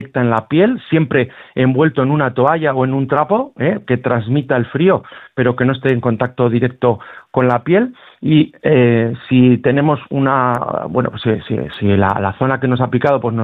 en la piel, siempre envuelto en una toalla o en un trapo, que transmita el frío, pero que no esté en contacto directo con la piel. Y si tenemos una, bueno, pues si la zona que nos ha picado pues